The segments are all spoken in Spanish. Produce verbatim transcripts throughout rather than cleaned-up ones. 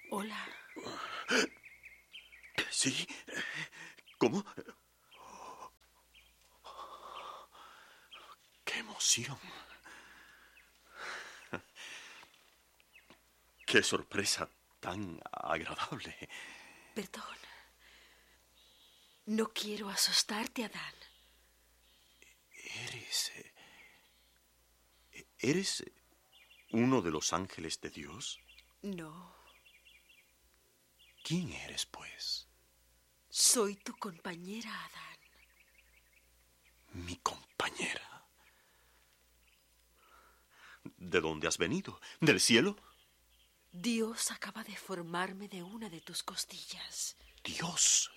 Hola. ¿Sí? ¿Cómo? ¡Qué emoción! ¡Qué sorpresa tan agradable! Perdón. No quiero asustarte, Adán. ¿Eres... ¿Eres uno de los ángeles de Dios? No. ¿Quién eres, pues? Soy tu compañera, Adán. ¿Mi compañera? ¿De dónde has venido? ¿Del cielo? Dios acaba de formarme de una de tus costillas. ¡Dios!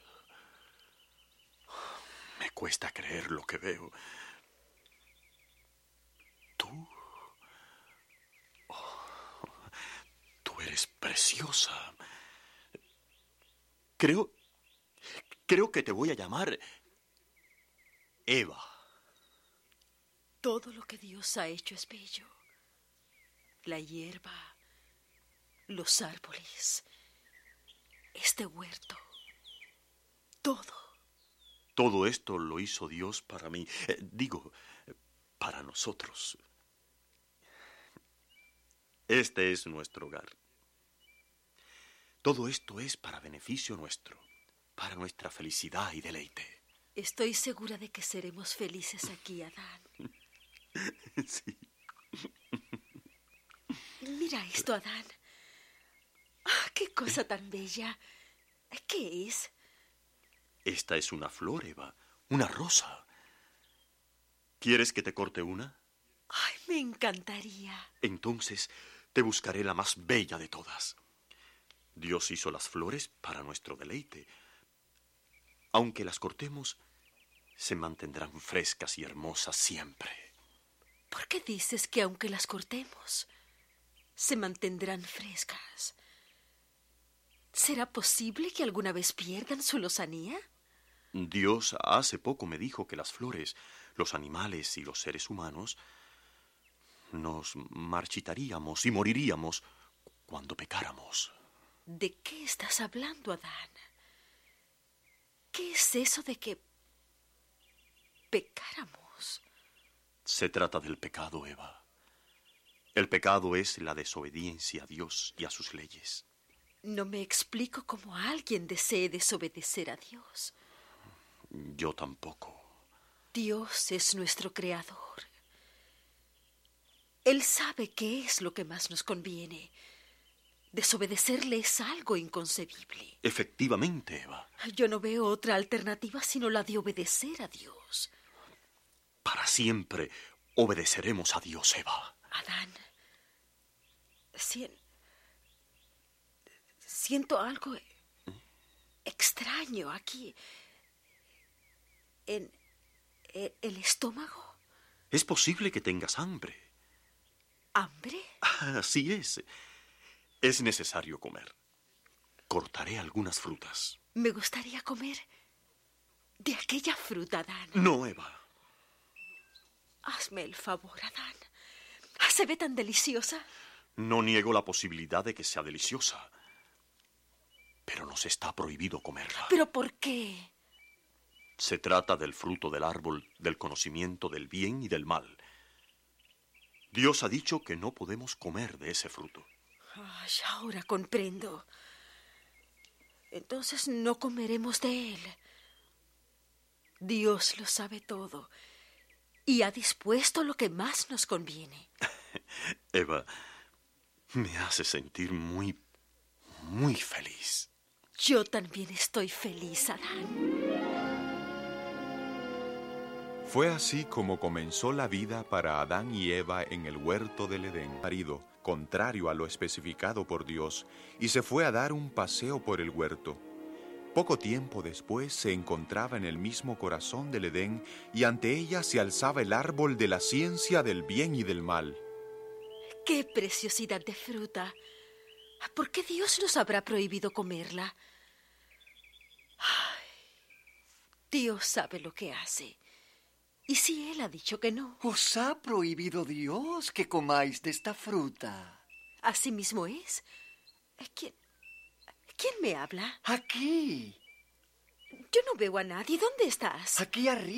Me cuesta creer lo que veo. Tú... Oh, tú eres preciosa. Creo... Creo que te voy a llamar... Eva. Todo lo que Dios ha hecho es bello. La hierba, los árboles, este huerto, todo. Todo esto lo hizo Dios para mí. Eh, digo, para nosotros. Este es nuestro hogar. Todo esto es para beneficio nuestro, para nuestra felicidad y deleite. Estoy segura de que seremos felices aquí, Adán. Sí. Mira esto, Adán. ¡Ah, qué cosa tan bella! ¿Qué es? Esta es una flor, Eva, una rosa. ¿Quieres que te corte una? ¡Ay, me encantaría! Entonces te buscaré la más bella de todas. Dios hizo las flores para nuestro deleite. Aunque las cortemos, se mantendrán frescas y hermosas siempre. ¿Por qué dices que aunque las cortemos, se mantendrán frescas? ¿Será posible que alguna vez pierdan su lozanía? Dios hace poco me dijo que las flores, los animales y los seres humanos nos marchitaríamos y moriríamos cuando pecáramos. ¿De qué estás hablando, Adán? ¿Qué es eso de que pecáramos? Se trata del pecado, Eva. El pecado es la desobediencia a Dios y a sus leyes. No me explico cómo alguien desee desobedecer a Dios. Yo tampoco. Dios es nuestro creador. Él sabe qué es lo que más nos conviene. Desobedecerle es algo inconcebible. Efectivamente, Eva. Yo no veo otra alternativa sino la de obedecer a Dios. Para siempre obedeceremos a Dios, Eva. Adán, sien... siento algo extraño aquí en el estómago. Es posible que tengas hambre. ¿Hambre? Así es. Es necesario comer. Cortaré algunas frutas. Me gustaría comer de aquella fruta, Adán. No, Eva. Hazme el favor, Adán. ¿Se ve tan deliciosa? No niego la posibilidad de que sea deliciosa. Pero nos está prohibido comerla. ¿Pero por qué? Se trata del fruto del árbol del conocimiento del bien y del mal. Dios ha dicho que no podemos comer de ese fruto. Ay, ahora comprendo. Entonces no comeremos de él. Dios lo sabe todo y ha dispuesto lo que más nos conviene. Eva, me hace sentir muy, muy feliz. Yo también estoy feliz, Adán. Fue así como comenzó la vida para Adán y Eva en el huerto del Edén. Marido, contrario a lo especificado por Dios, y se fue a dar un paseo por el huerto. Poco tiempo después se encontraba en el mismo corazón del Edén y ante ella se alzaba el árbol de la ciencia del bien y del mal. ¡Qué preciosidad de fruta! ¿Por qué Dios nos habrá prohibido comerla? Ay, Dios sabe lo que hace. ¿Y si Él ha dicho que no? ¿Os ha prohibido Dios que comáis de esta fruta? Así mismo es. ¿Quién, ¿Quién me habla? Aquí. Yo no veo a nadie. ¿Dónde estás? Aquí arriba.